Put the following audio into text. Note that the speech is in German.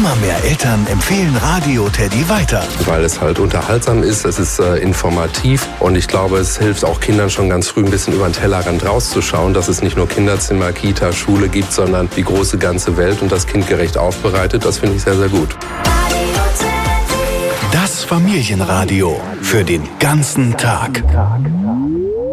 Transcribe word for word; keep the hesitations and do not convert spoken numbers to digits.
Immer mehr Eltern empfehlen Radio Teddy weiter. Weil es halt unterhaltsam ist, es ist äh, informativ und ich glaube, es hilft auch Kindern schon ganz früh ein bisschen über den Tellerrand rauszuschauen, dass es nicht nur Kinderzimmer, Kita, Schule gibt, sondern die große ganze Welt und das kindgerecht aufbereitet. Das finde ich sehr, sehr gut. Das Familienradio für den ganzen Tag.